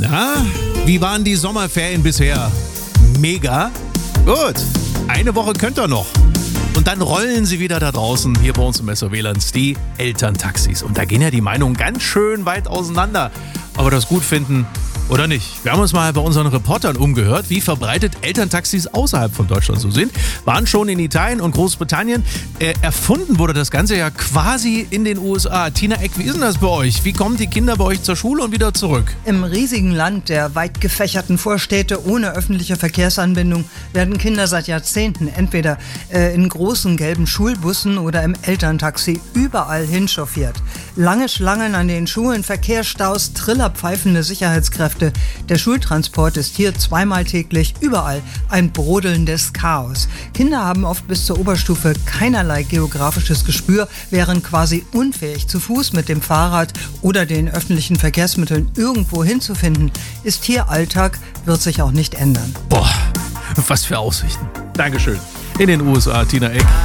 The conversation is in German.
Na, wie waren die Sommerferien bisher? Mega? Gut, eine Woche könnt ihr noch. Und dann rollen sie wieder da draußen, hier bei uns im Messer-Wielands, die Elterntaxis. Und da gehen ja die Meinungen ganz schön weit auseinander. Ob wir das gut finden oder nicht. Wir haben uns mal bei unseren Reportern umgehört, wie verbreitet Elterntaxis außerhalb von Deutschland so sind. Waren schon in Italien und Großbritannien. Erfunden wurde das Ganze ja quasi in den USA. Tina Eck, wie ist denn das bei euch? Wie kommen die Kinder bei euch zur Schule und wieder zurück? Im riesigen Land der weit gefächerten Vorstädte ohne öffentliche Verkehrsanbindung werden Kinder seit Jahrzehnten entweder in großen gelben Schulbussen oder im Elterntaxi überall hinchauffiert. Lange Schlangen an den Schulen, Verkehrsstaus, trillerpfeifende Sicherheitskräfte. Der Schultransport ist hier zweimal täglich überall ein brodelndes Chaos. Kinder haben oft bis zur Oberstufe keinerlei geografisches Gespür, wären quasi unfähig, zu Fuß, mit dem Fahrrad oder den öffentlichen Verkehrsmitteln irgendwo hinzufinden. Ist hier Alltag, wird sich auch nicht ändern. Boah, was für Aussichten. Dankeschön. In den USA, Tina Eck.